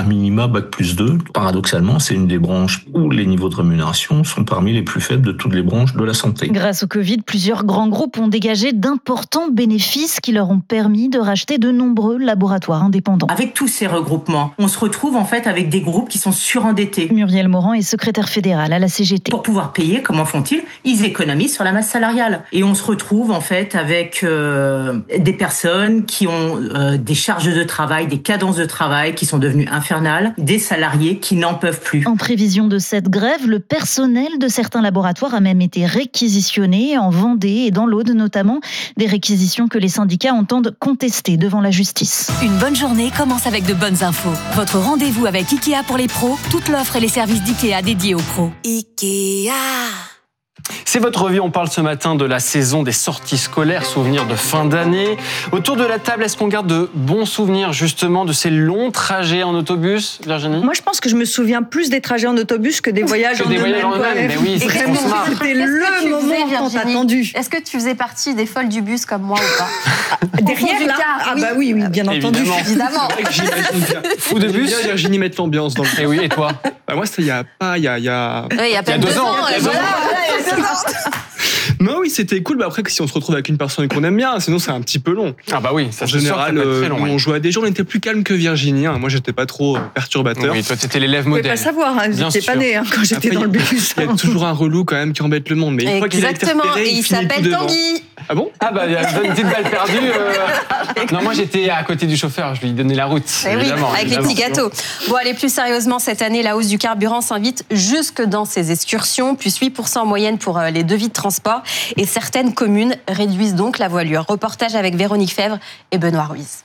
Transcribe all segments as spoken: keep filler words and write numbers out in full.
minima bac plus deux. Paradoxalement, c'est une des branches où les niveaux de rémunération sont parmi les plus faibles de toutes les branches de la santé. Grâce au Covid, plusieurs grands groupes ont dégagé d'importants bénéfices qui leur ont permis de racheter de nombreux laboratoires indépendants. Avec tous ces regroupements, on se retrouve en fait avec des groupes qui sont surendettés. Muriel Morand est secrétaire fédérale à la C G T. Pour pouvoir payer, comment font-ils ? Ils économisent sur la masse salariale. Et on se retrouve en fait avec euh, des personnes qui ont euh, des charges de travail, des cadences de travail qui sont devenues infernales, des salariés qui n'en peuvent plus. En prévision de cette grève, le personnel de certains laboratoires a même été réquisitionné en Vendée et dans l'Aude notamment, des réquisitions que les syndicats entendent contester devant la justice. Une bonne journée commence avec de bonnes infos. Votre rendez-vous avec Ikea pour les pros, toute l'offre et les services d'Ikea dédiés aux pros. Ikea. C'est votre vie, on parle ce matin de la saison des sorties scolaires, souvenirs de fin d'année. Autour de la table, est-ce qu'on garde de bons souvenirs justement de ces longs trajets en autobus, Virginie ? Moi, je pense que je me souviens plus des trajets en autobus que des voyages que en des eux-mêmes. voyages en eux-mêmes, mais oui, c'est ce qu'on se marre. C'était le moment tant attendu. Est-ce que tu faisais partie des folles du bus comme moi ou pas ? Derrière là, ah oui. bah oui, oui, bien entendu. Évidemment. Fou de bus. Virginie mettre l'ambiance dans le. Et oui, et toi ? Bah moi, c'était il y a pas, il y a, il y a. Ouais, il y a pas deux ans. Non, oui, c'était cool. Bah après, si on se retrouve avec une personne qu'on aime bien, sinon c'est un petit peu long. Ah bah oui, ça en se général, sort, très long, euh, oui. on jouait à des gens, on était plus calme que Virginie. Hein. Moi, j'étais pas trop perturbateur. Oui, toi, t'étais l'élève Vous pouvez modèle. pas savoir, hein, vous Bien n'étiez sûr. pas né hein, quand j'étais Après, dans le bus. Il y a toujours un relou quand même qui embête le monde. Mais une fois qu'il a été Exactement, repéré, et il finit tout s'appelle devant. Tanguy. Ah bon ? Ah bah, il y a une petite balle perdue. Euh... Non, moi, j'étais à côté du chauffeur, je lui donnais la route. Eh oui, évidemment, avec évidemment. les petits gâteaux. Bon, allez, plus sérieusement, cette année, la hausse du carburant s'invite jusque dans ces excursions, plus huit pour cent en moyenne pour les devis de transport. Et certaines communes réduisent donc la voilure. Reportage avec Véronique Fèvre et Benoît Ruiz.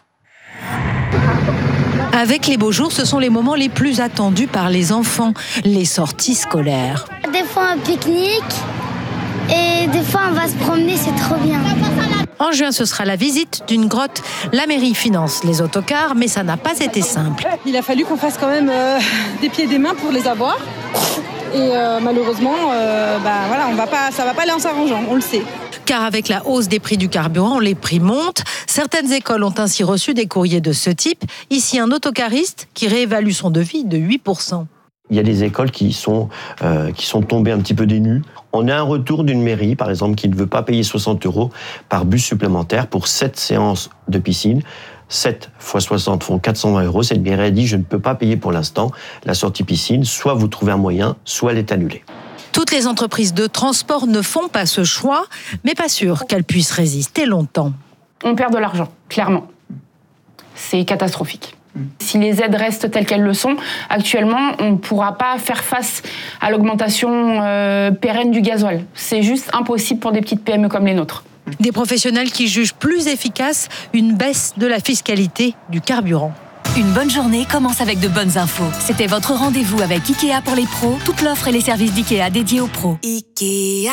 Avec les beaux jours, ce sont les moments les plus attendus par les enfants, les sorties scolaires. Des fois un pique-nique et des fois on va se promener, c'est trop bien. En juin, ce sera la visite d'une grotte. La mairie finance les autocars, mais ça n'a pas été simple. Il a fallu qu'on fasse quand même euh, des pieds et des mains pour les avoir. Et euh, malheureusement, euh, bah, voilà, on va pas, ça ne va pas aller en s'arrangeant, on le sait. Car avec la hausse des prix du carburant, les prix montent. Certaines écoles ont ainsi reçu des courriers de ce type. Ici, un autocariste qui réévalue son devis de huit pour cent. Il y a des écoles qui sont, euh, qui sont tombées un petit peu des nues. On a un retour d'une mairie, par exemple, qui ne veut pas payer soixante euros par bus supplémentaire pour sept séances de piscine. sept fois soixante font quatre cent vingt euros. Cette mairie a dit, je ne peux pas payer pour l'instant la sortie piscine. Soit vous trouvez un moyen, soit elle est annulée. Toutes les entreprises de transport ne font pas ce choix, mais pas sûr qu'elles puissent résister longtemps. On perd de l'argent, clairement. C'est catastrophique. Si les aides restent telles qu'elles le sont, actuellement, on ne pourra pas faire face à l'augmentation euh, pérenne du gasoil. C'est juste impossible pour des petites P M E comme les nôtres. Des professionnels qui jugent plus efficace une baisse de la fiscalité du carburant. Une bonne journée commence avec de bonnes infos. C'était votre rendez-vous avec Ikea pour les pros, toute l'offre et les services d'Ikea dédiés aux pros. Ikea.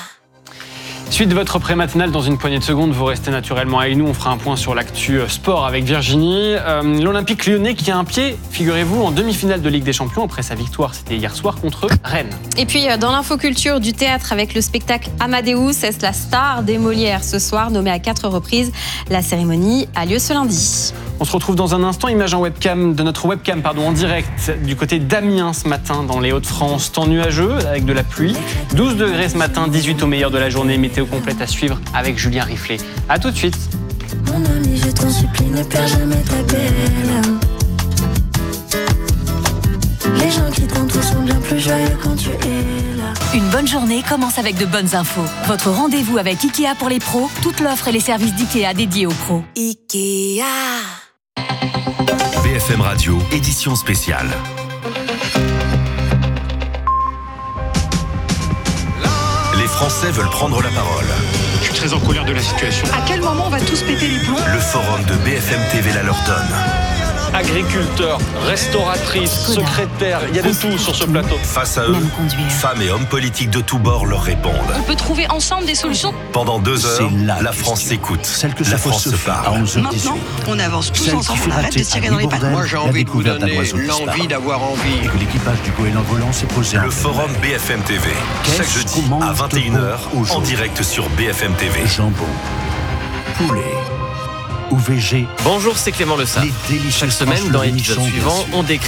Suite de votre pré-matinale, dans une poignée de secondes, vous restez naturellement avec nous. On fera un point sur l'actu sport avec Virginie. Euh, L'Olympique lyonnais qui a un pied, figurez-vous, en demi-finale de Ligue des Champions après sa victoire, c'était hier soir contre Rennes. Et puis, dans l'infoculture du théâtre avec le spectacle Amadeus, est-ce la star des Molières ce soir, nommée à quatre reprises. La cérémonie a lieu ce lundi. On se retrouve dans un instant, image en webcam de notre webcam pardon, en direct du côté d'Amiens ce matin dans les Hauts-de-France. Temps nuageux avec de la pluie, douze degrés ce matin, dix-huit au meilleur de la journée. Météo complète à suivre avec Julien Riflet. A tout de suite. Mon ami, je t'en supplie, ne perds jamais ta belle. Les gens qui t'entourent sont bien plus joyeux quand tu es là. Une bonne journée commence avec de bonnes infos. Votre rendez-vous avec Ikea pour les pros, toute l'offre et les services d'Ikea dédiés aux pros. Ikea. B F M Radio, édition spéciale. Les Français veulent prendre la parole. Je suis très en colère de la situation. À quel moment on va tous péter les plombs ? Le forum de B F M T V la leur donne. Agriculteurs, restauratrices, secrétaires, il y a de tout sur ce plateau. Face à eux, femmes et hommes politiques de tous bords leur répondent. On peut trouver ensemble des solutions. Pendant deux heures, la, la France s'écoute. Celle que la France se parle. Maintenant, on avance tous ensemble. On arrête de se tirer dans les pattes. Moi, j'ai envie de vous donner l'envie d'avoir envie. Et que l'équipage du goéland volant s'est posé. Le forum B F M T V. Chaque jeudi à vingt et une heures, en direct sur B F M T V. Jambon, poulet ou V G. Bonjour, c'est Clément Le Sart. Chaque semaine, dans l'épisode suivant, on décrit